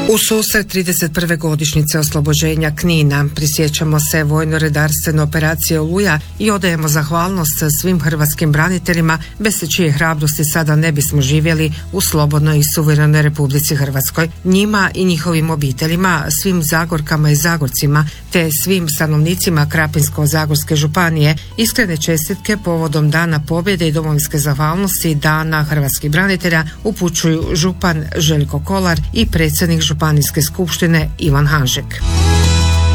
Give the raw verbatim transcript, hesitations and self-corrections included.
U susret trideset prve godišnjice oslobođenja Knina prisjećamo se vojno-redarstvene operacije Oluja i odajemo zahvalnost svim hrvatskim braniteljima bez čije hrabrosti sada ne bismo živjeli u slobodnoj i suverenoj Republici Hrvatskoj. Njima i njihovim obiteljima, svim Zagorkama i Zagorcima te svim stanovnicima Krapinsko-zagorske županije iskrene čestitke povodom Dana pobjede i domovinske zahvalnosti Dana hrvatskih branitelja upućuju župan Željko Kolar i predsjednik Županijske skupštine Ivan Hanžek.